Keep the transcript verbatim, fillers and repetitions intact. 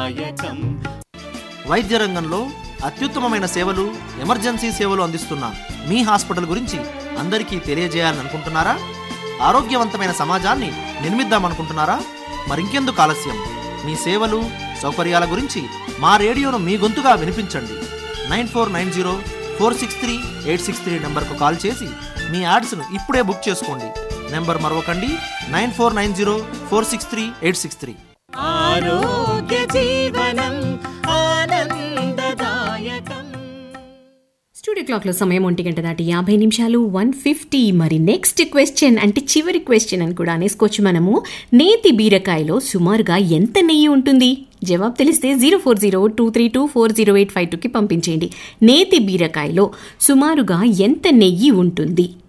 ఆనందదాయకం. వైద్య రంగంలో అత్యుత్తమమైన సేవలు, ఎమర్జెన్సీ సేవలు అందిస్తున్న మీ హాస్పిటల్ గురించి అందరికీ తెలియజేయాలని అనుకుంటున్నారా? ఆరోగ్యవంతమైన సమాజాన్ని నిర్మిద్దామనుకుంటున్నారా? మరింకెందుకు ఆలస్యం? మీ సేవలు, సౌకర్యాల గురించి మా రేడియోను మీ గొంతుగా వినిపించండి. Nine four nine zero four six three eight six three నెంబర్కు కాల్ చేసి మీ యాడ్స్ను ఇప్పుడే బుక్ చేసుకోండి. Number మరొకండి, nine four nine zero four six three eight six three. ఆరోగ్య జీవనం ఆనందదాయకం. స్టూడియో క్లాక్లో సమయం ఒంటి గంట దాటి యాభై నిమిషాలు వన్ ఫిఫ్టీ. మరి నెక్స్ట్ క్వశ్చన్ అంటే చివరి క్వశ్చన్ అని కూడా అనేసుకోవచ్చు మనము. నేతి బీరకాయలో సుమారుగా ఎంత నెయ్యి ఉంటుంది? జవాబు తెలిస్తే zero four zero two three two four zero eight five టూకి పంపించేయండి. నేతి బీరకాయలో సుమారుగా ఎంత నెయ్యి ఉంటుంది?